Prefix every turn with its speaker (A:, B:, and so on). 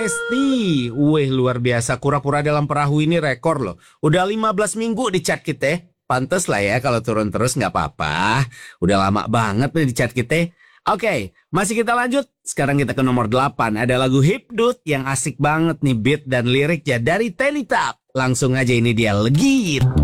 A: Lesti. Wih, luar biasa. Kura-kura dalam perahu ini rekor loh. Udah 15 minggu di chat kita. Pantes lah ya kalau turun terus nggak apa-apa. Udah lama banget nih di chat kita. Oke, masih kita lanjut. Sekarang kita ke nomor 8. Ada lagu Hipdut yang asik banget nih beat dan liriknya dari Tenitap. Langsung aja ini dia Legit.